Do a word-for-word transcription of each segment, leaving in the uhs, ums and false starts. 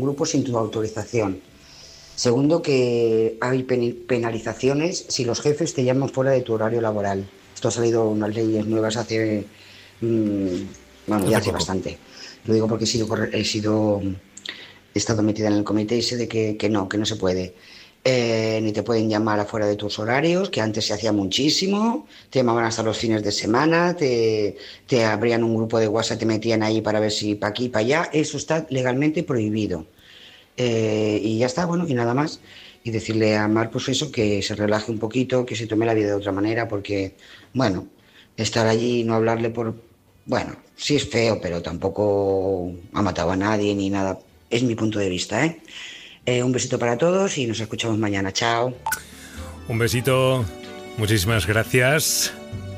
grupo sin tu autorización. Segundo, que hay penalizaciones si los jefes te llaman fuera de tu horario laboral. Esto ha salido unas leyes nuevas hace, mmm, bueno, ya hace bastante. Lo digo porque he sido, he sido, he estado metida en el comité y sé de que, que no, que no se puede. Eh, ni te pueden llamar afuera de tus horarios, que antes se hacía muchísimo, te llamaban hasta los fines de semana, te, te abrían un grupo de WhatsApp, te metían ahí para ver si para aquí, para allá. Eso está legalmente prohibido. Eh, y ya está, bueno, y nada más. Y decirle a Mar, pues eso, que se relaje un poquito, que se tome la vida de otra manera, porque, bueno, estar allí y no hablarle por... Bueno, sí es feo, pero tampoco ha matado a nadie ni nada. Es mi punto de vista, ¿eh? Eh, un besito para todos y nos escuchamos mañana. Chao. Un besito. Muchísimas gracias.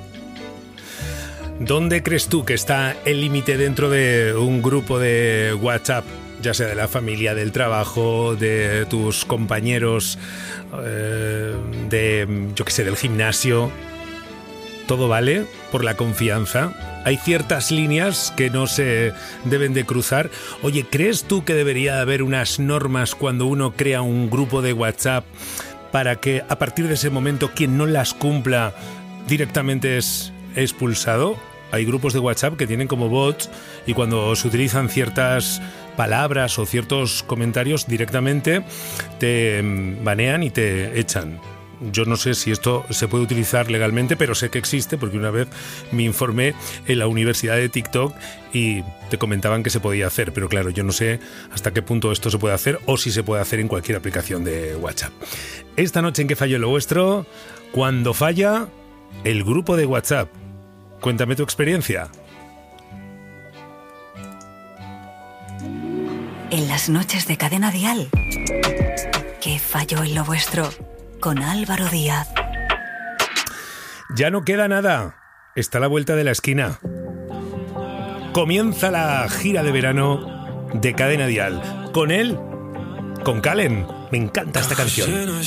¿Dónde crees tú que está el límite dentro de un grupo de WhatsApp? Ya sea de la familia, del trabajo, de tus compañeros, eh, de, yo qué sé, del gimnasio. ¿Todo vale por la confianza? Hay ciertas líneas que no se deben de cruzar. Oye, ¿crees tú que debería haber unas normas cuando uno crea un grupo de WhatsApp para que a partir de ese momento quien no las cumpla directamente es expulsado? Hay grupos de WhatsApp que tienen como bots y cuando se utilizan ciertas palabras o ciertos comentarios directamente te banean y te echan. Yo no sé si esto se puede utilizar legalmente, pero sé que existe porque una vez me informé en la Universidad de TikTok y te comentaban que se podía hacer, pero claro, yo no sé hasta qué punto esto se puede hacer o si se puede hacer en cualquier aplicación de WhatsApp. Esta noche en ¿Qué falló lo vuestro? Cuando falla el grupo de WhatsApp. Cuéntame tu experiencia. En las noches de Cadena Dial, ¿qué falló en lo vuestro? Con Álvaro Díaz. Ya no queda nada. Está a la vuelta de la esquina. Comienza la gira de verano de Cadena Dial. Con él, con Calen. Me encanta esta canción.